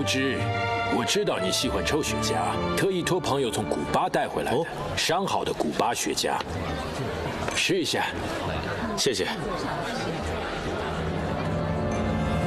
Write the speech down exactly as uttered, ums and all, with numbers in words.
之，我知道你喜欢抽雪茄，特意托朋友从古巴带回来的，上好的古巴雪茄，试一下。 谢谢。